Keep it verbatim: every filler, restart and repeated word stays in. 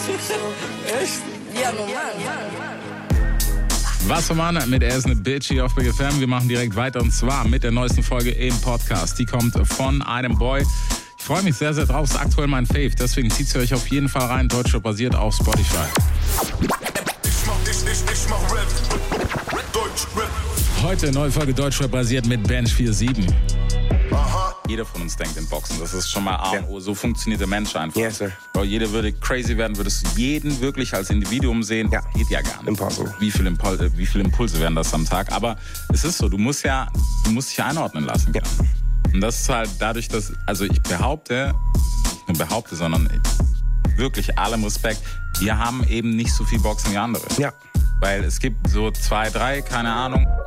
Echt? Ja, normal. Wassermann mit Er ist eine Bitch hier auf Big F M. Wir machen direkt weiter und zwar mit der neuesten Folge im Podcast. Die kommt von einem Boy. Ich freue mich sehr, sehr drauf. Ist aktuell mein Fave. Deswegen zieht sie euch auf jeden Fall rein. Deutschrap basiert auf Spotify. Ich mach, ich, ich, ich mach Rap. Deutschrap. Heute neue Folge Deutschrap basiert mit Bench vier sieben. Aha. Jeder von uns denkt in Boxen. Das ist schon mal A und O. So funktioniert der Mensch einfach. Yes, sir. Weil jeder würde crazy werden, würdest du jeden wirklich als Individuum sehen. Ja. Geht ja gar nicht. Impossible. Wie viele Impul- wie viele Impulse werden das am Tag? Aber es ist so, du musst ja, du musst dich einordnen lassen. Ja. Und das ist halt dadurch, dass, also ich behaupte, nicht nur behaupte, sondern wirklich allem Respekt, wir haben eben nicht so viel Boxen wie andere. Ja. Weil es gibt so zwei, drei, keine Ahnung.